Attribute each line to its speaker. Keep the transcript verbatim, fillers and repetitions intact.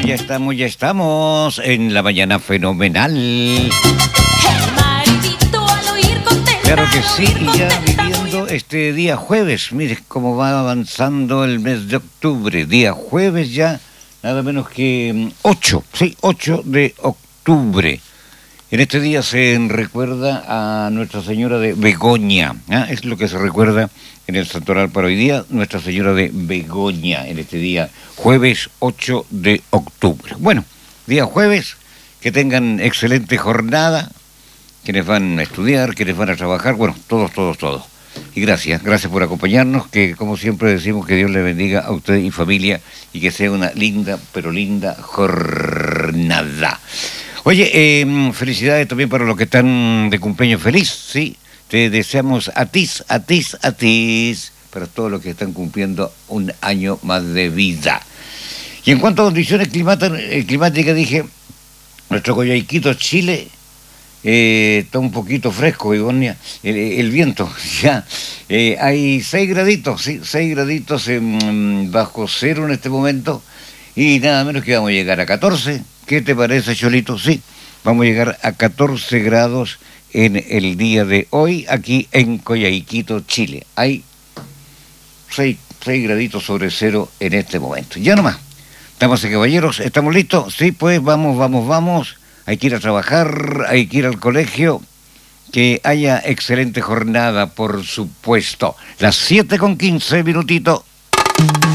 Speaker 1: ya estamos, ya estamos en la mañana fenomenal. Claro que sí, y ya viviendo este día jueves. Mire cómo va avanzando el mes de octubre. Día jueves ya, nada menos que ocho, sí, ocho de octubre. En este día se recuerda a Nuestra Señora de Begoña, ¿eh? Es lo que se recuerda en el santoral para hoy día, Nuestra Señora de Begoña, en este día jueves ocho de octubre. Bueno, día jueves, que tengan excelente jornada, quienes van a estudiar, quienes van a trabajar, bueno, todos, todos, todos. Y gracias, gracias por acompañarnos, que como siempre decimos, que Dios le bendiga a usted y familia, y que sea una linda, pero linda jornada. Oye, eh, felicidades también para los que están de cumpleaños feliz, ¿sí? Te deseamos a ti, a ti, a ti, para todos los que están cumpliendo un año más de vida. Y en cuanto a condiciones climáticas, dije, nuestro Coyhaiquito, Chile, eh, está un poquito fresco, Begoña, el, el viento, ya, eh, hay seis graditos, sí, seis graditos en, bajo cero en este momento, y nada menos que vamos a llegar a catorce. ¿Qué te parece, Cholito? Sí, vamos a llegar a catorce grados en el día de hoy, aquí en Coyhaiquito, Chile. Hay seis graditos sobre cero en este momento. Ya nomás. Damas y caballeros, ¿estamos listos? Sí, pues vamos, vamos, vamos. Hay que ir a trabajar, hay que ir al colegio. Que haya excelente jornada, por supuesto. Las siete con quince minutitos.